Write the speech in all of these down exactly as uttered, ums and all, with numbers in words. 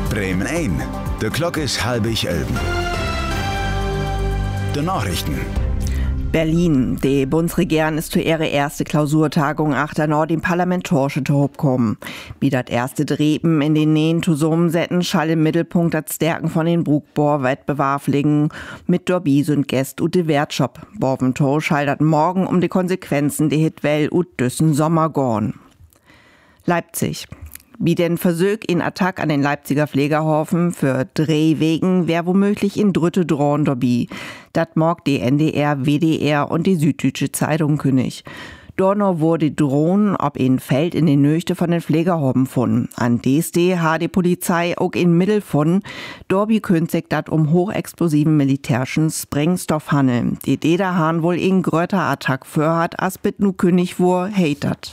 Bremen ein. De Glock is halbig elben. De Nachrichten. Berlin. Die Bundesregierung ist für ihre erste Klausurtagung achter Nord im Parlamentarische Hof gekommen. Wie das erste Dreben in den Nähen zusammensetzen, schall im Mittelpunkt das Stärken von den Bruckbohr-Wettbewerb liegen. Mit Dobby sind Gäste und de Wertshop. Borventor schall dat morgen um die Konsequenzen der Hitwell und düssen Sommer gorn. Leipzig. Wie den Versuch in Attack an den Leipziger Pflegerhofen für drei Wegen wär womöglich in dritte drohen dobby. Dat morgt die N D R, W D R und die Süddeutsche Zeitung kündig. Dorno wurde Drohnen ob in Feld in den Nöchte von den Pflegerhofen von. An D S D hat die Polizei auch in Mittel von. Dorby kündigt dat um hochexplosiven militärischen Sprengstoff handeln. Die Dederhahn wohl in grötter Attack für hat, as bit nu kündig wur hatert.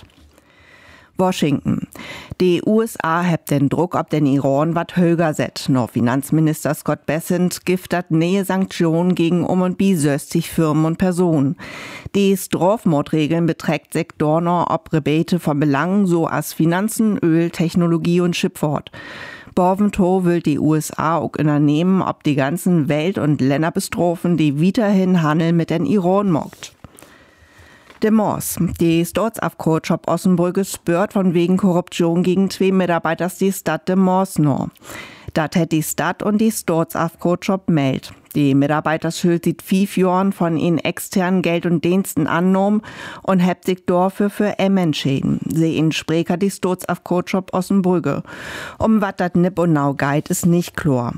Washington. Die U S A hebt den Druck ob den Iran wat höher set. Noch Finanzminister Scott Bessent giftet neue Sanktionen gegen um und bi sechzig Firmen und Personen. Die Strafmordregeln beträgt Sektoren ob Rebate von Belangen so as Finanzen, Öl, Technologie und Schifffahrt. Borventor will die U S A auch unternehmen, ob die ganzen Welt- und Länder bestrofen, die weiterhin Handel mit den Iran mockt. De Mors. Die Staatsaufkoop Ossenbrücke spürt von wegen Korruption gegen zwei Mitarbeiter die Stadt de Mors noch. Dat hätt die Stadt und die Staatsaufkoop meldt. Die Mitarbeiterschuld sieht fünf Jahren von ihnen externen Geld und Diensten angenommen und hebt sich dafür für Emmen schäden. Sie in Spreker die Staatsaufkoop Ossenbrücke. Um wat dat nipp und nau geit, ist nicht klar.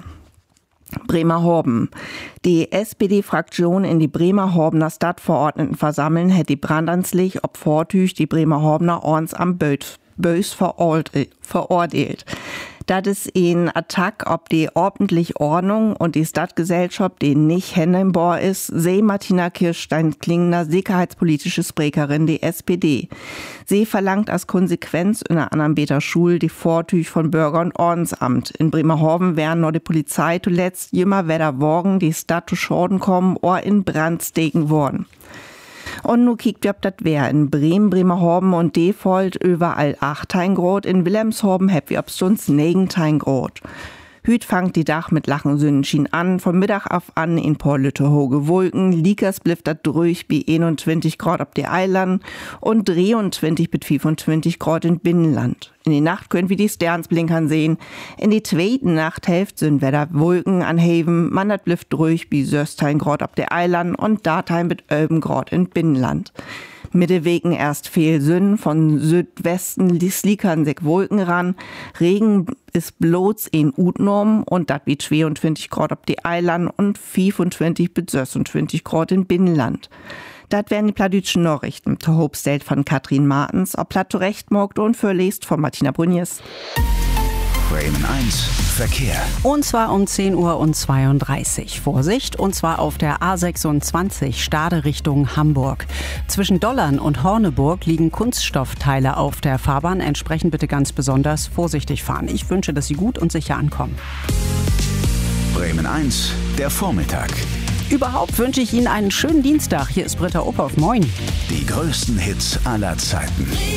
Bremerhaven. Die S P D-Fraktion in die Bremerhavener Stadtverordnetenversammlung hätte die Brandanzlich ob Vortüch die Bremerhavener Ordnungsamt bös verordelt. Das ist ein Attack ob die ordentliche Ordnung und die Stadtgesellschaft, die nicht handelbar ist, seh Martina Kirstein-Klingner, sicherheitspolitische Sprecherin der S P D. Sie verlangt als Konsequenz in einer anderen Beter Schule die Vortüch von Bürger- und Ordensamt. In Bremerhaven wären nur die Polizei zuletzt jümmer weder Worgen die Stadt zu Schaden kommen oder in Brand steken worden. Und nu kiekt wir ob dat wär. In Bremen, Bremerhaven und Defold überall achtzehn Grad. In Wilhelmshaven heb wir ob sonst neunzehn Grad. Hüt fangt die Dach mit Lachen Sonnenschein an. Von Mittag auf an in paar Lütte hohe Wolken. Liekers blifft dat durch bi einundzwanzig Grad ob die Eiland und dreiundzwanzig bis fünfundzwanzig Grad in Binnenland. In die Nacht können wir die Sternsblinkern sehen. In die zweiten Nachthälfte sind wieder Wolken anheben. Man dat blifft durch bi sechzehn Grad ob die Eiland und datein mit elf Grad in Binnenland. Mittewegen erst viel Sünn, von Südwesten die sliekern sich Wolken ran. Regen ist bloß in Utnorm und dat wie zweiundzwanzig Grad ob die Eiland und fünfundzwanzig bis sechsundzwanzig Grad in Binnenland. Dat wären die plattdütschen Nachrichten. Zur Hobstelt von Katrin Martens, ob platt zurechtmorgt und verlest von Martina Bruniers. Bremen eins Verkehr. Und zwar um zehn Uhr zweiunddreißig. Vorsicht, und zwar auf der A sechsundzwanzig Stade Richtung Hamburg. Zwischen Dollern und Horneburg liegen Kunststoffteile auf der Fahrbahn. Entsprechend bitte ganz besonders vorsichtig fahren. Ich wünsche, dass Sie gut und sicher ankommen. Bremen eins, der Vormittag. Überhaupt wünsche ich Ihnen einen schönen Dienstag. Hier ist Britta Ophoff. Moin. Die größten Hits aller Zeiten.